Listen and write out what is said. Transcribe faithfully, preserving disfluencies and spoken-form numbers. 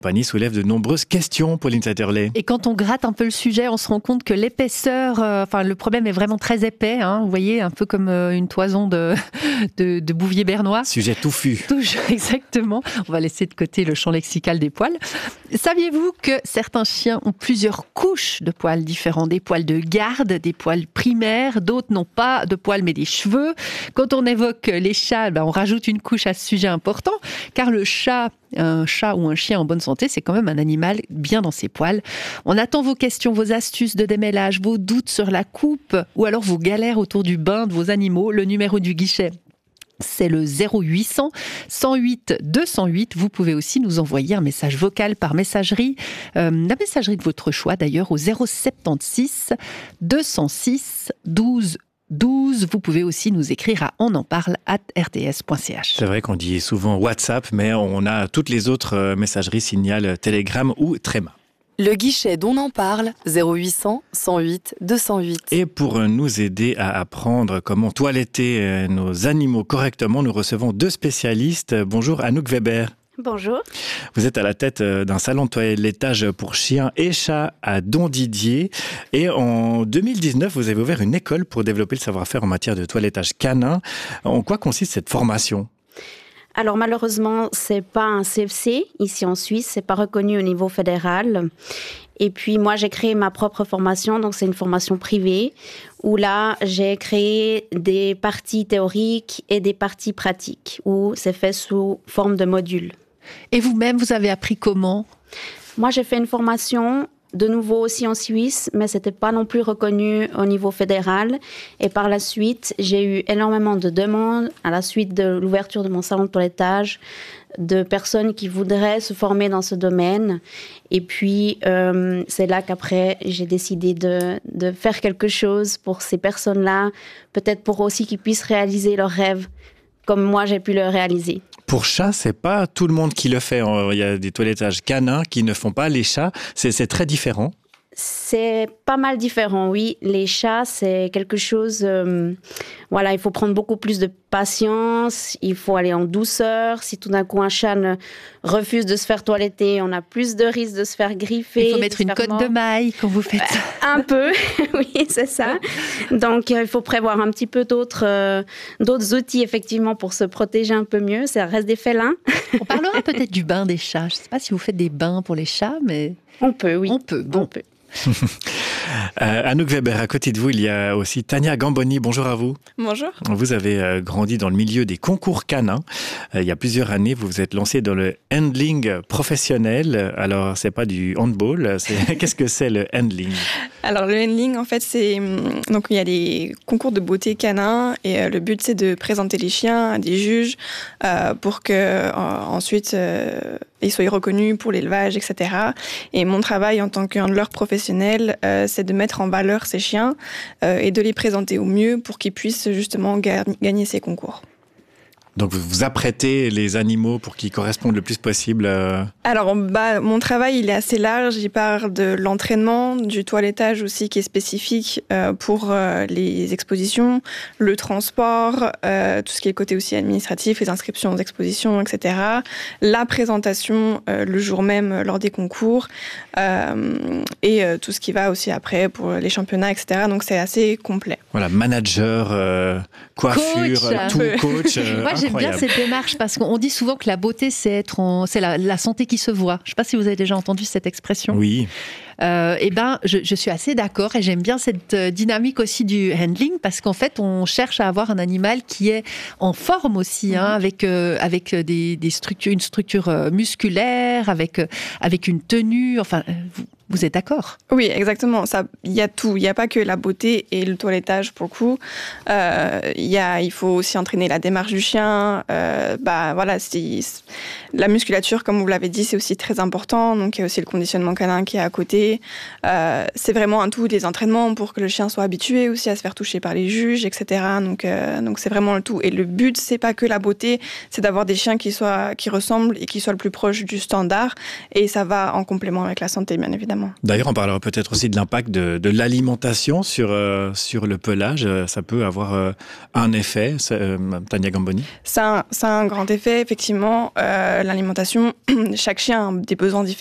Compagnie soulève de nombreuses questions, Pauline Satterley. Et quand on gratte un peu le sujet, on se rend compte que l'épaisseur, euh, enfin le problème est vraiment très épais. Hein, vous voyez, un peu comme euh, une toison de, de, de Bouvier bernois. Sujet touffu. Touche, exactement. On va laisser de côté le champ lexical des poils. Saviez-vous que certains chiens ont plusieurs couches de poils différents, des poils de garde, des poils primaires, d'autres n'ont pas de poils mais des cheveux. Quand on évoque les chats, ben, on rajoute une couche à ce sujet important, car le chat, un chat ou un chien en bonne santé, c'est quand même un animal bien dans ses poils. On attend vos questions, vos astuces de démêlage, vos doutes sur la coupe ou alors vos galères autour du bain de vos animaux. Le numéro du guichet, c'est le zéro huit cents, cent huit, deux cent huit. Vous pouvez aussi nous envoyer un message vocal par messagerie, euh, la messagerie de votre choix d'ailleurs, au zéro soixante-seize, deux cent six, douze douze. Vous pouvez aussi nous écrire à on en parle arobase r t s point c h. C'est vrai qu'on dit souvent WhatsApp, mais on a toutes les autres messageries, Signal, Telegram ou Tréma. Le guichet d'On en parle, zéro huit cents, cent huit, deux cent huit. Et pour nous aider à apprendre comment toiletter nos animaux correctement, nous recevons deux spécialistes. Bonjour Anouk Weber. Bonjour. Vous êtes à la tête d'un salon de toilettage pour chiens et chats à Don-Didier. Et en deux mille dix-neuf, vous avez ouvert une école pour développer le savoir-faire en matière de toilettage canin. En quoi consiste cette formation ? Alors malheureusement, c'est pas un C F C ici en Suisse, c'est pas reconnu au niveau fédéral. Et puis moi, j'ai créé ma propre formation, donc c'est une formation privée où là, j'ai créé des parties théoriques et des parties pratiques où c'est fait sous forme de modules. Et vous-même, vous avez appris comment ? Moi, j'ai fait une formation de nouveau aussi en Suisse, mais c'était pas non plus reconnu au niveau fédéral. Et par la suite, j'ai eu énormément de demandes à la suite de l'ouverture de mon salon de toilettage, de personnes qui voudraient se former dans ce domaine. Et puis, euh, c'est là qu'après, j'ai décidé de, de faire quelque chose pour ces personnes-là, peut-être pour aussi qu'ils puissent réaliser leurs rêves, comme moi, j'ai pu le réaliser. Pour chats, c'est pas tout le monde qui le fait. Il y a des toilettages canins qui ne font pas les chats. C'est, c'est très différent. C'est pas mal différent, oui. Les chats, c'est quelque chose... Euh, voilà, il faut prendre beaucoup plus de patience, il faut aller en douceur. Si tout d'un coup un chat ne refuse de se faire toiletter, on a plus de risques de se faire griffer. Il faut mettre une cotte de maille quand vous faites ça. Un peu, oui, c'est ça. Donc, euh, il faut prévoir un petit peu d'autres, euh, d'autres outils, effectivement, pour se protéger un peu mieux. Ça reste des félins. On parlera peut-être du bain des chats. Je ne sais pas si vous faites des bains pour les chats, mais... On peut, oui. On peut, bon. On peut. euh, Anouk Weber, à côté de vous, il y a aussi Tania Gamboni. Bonjour à vous. Bonjour. Vous avez euh, grandi dans le milieu des concours canins. Euh, il y a plusieurs années, vous vous êtes lancé dans le handling professionnel. Alors, c'est pas du handball. C'est... Qu'est-ce que c'est le handling ? Alors, le handling, en fait, c'est... Donc, il y a des concours de beauté canins et euh, le but, c'est de présenter les chiens à des juges euh, pour que euh, ensuite euh, ils soient reconnus pour l'élevage, et cetera. Et mon travail en tant que handler professionnel, euh, c'est de mettre en valeur ces chiens euh, et de les présenter au mieux pour qu'ils puissent justement ga- gagner ces concours. Donc, vous vous apprêtez les animaux pour qu'ils correspondent le plus possible euh... Alors, bah, mon travail, il est assez large. Il parle de l'entraînement, du toilettage aussi, qui est spécifique euh, pour euh, les expositions, le transport, euh, tout ce qui est côté aussi administratif, les inscriptions aux expositions, et cetera. La présentation euh, le jour même euh, lors des concours euh, et euh, tout ce qui va aussi après pour les championnats, et cetera. Donc, c'est assez complet. Voilà, manager, euh, coiffure, coach. tout, coach. Euh, Moi, j'aime bien cette démarche parce qu'on dit souvent que la beauté, c'est être en... c'est la, la santé qui se voit. Je ne sais pas si vous avez déjà entendu cette expression. Oui. Euh, eh ben, je, je suis assez d'accord et j'aime bien cette dynamique aussi du handling parce qu'en fait, on cherche à avoir un animal qui est en forme aussi, hein, avec euh, avec des, des structures, une structure musculaire, avec avec une tenue. Enfin, vous, vous êtes d'accord ? Oui, exactement. Ça, il y a tout. Il n'y a pas que la beauté et le toilettage pour le coup. Euh, il y a, il faut aussi entraîner la démarche du chien. Euh, bah voilà, c'est, la musculature, comme vous l'avez dit, c'est aussi très important. Donc il y a aussi le conditionnement canin qui est à côté. Euh, c'est vraiment un tout des entraînements pour que le chien soit habitué aussi à se faire toucher par les juges, et cetera. Donc euh, donc c'est vraiment le tout. Et le but, c'est pas que la beauté, c'est d'avoir des chiens qui soient qui ressemblent et qui soient le plus proche du standard. Et ça va en complément avec la santé, bien évidemment. vraiment. D'ailleurs, on parlera peut-être aussi de l'impact de, de l'alimentation sur, euh, sur le pelage. Ça peut avoir euh, un effet, euh, Tania Gamboni? Ça, ça a un grand effet, effectivement. Euh, l'alimentation, chaque chien a des besoins différents.